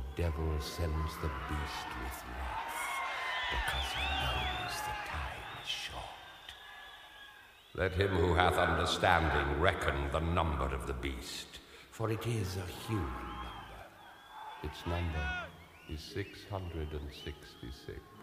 devil sends the beast with wrath, because he knows the time is short. Let him who hath understanding reckon the number of the beast, for it is a human number. Its number is 666.